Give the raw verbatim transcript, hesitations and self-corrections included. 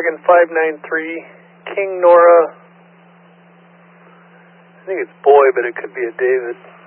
Dragon five nine three, King Nora, I think it's boy, but it could be a David.